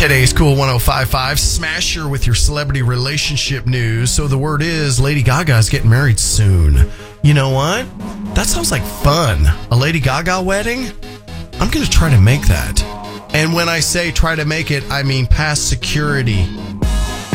Today's Cool 105.5 Smasher with your celebrity relationship news. So the word is Lady Gaga is getting married soon. You know what? That sounds like fun. A Lady Gaga wedding? I'm going to try to make that. And when I say try to make it, I mean pass security.